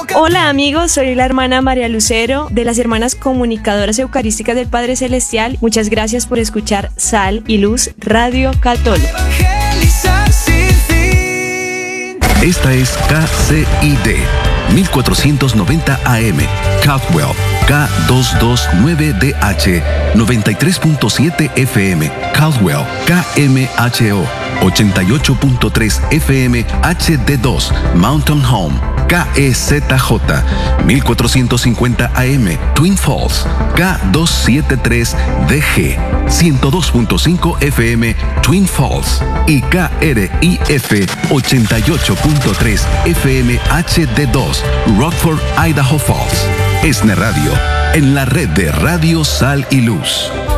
Hola amigos, soy la hermana María Lucero de las Hermanas Comunicadoras Eucarísticas del Padre Celestial. Muchas gracias por escuchar Sal y Luz Radio Católica. Esta es KCID 1490 AM, Caldwell, K229DH, 93.7 FM, Caldwell, KMHO, 88.3 FM, HD2, Mountain Home, KEZJ, 1450 AM, Twin Falls, K273DG, 102.5 FM, Twin Falls y KRIF 88.3 FM HD2, Rockford, Idaho Falls. ESNE Radio, en la red de Radio Sal y Luz.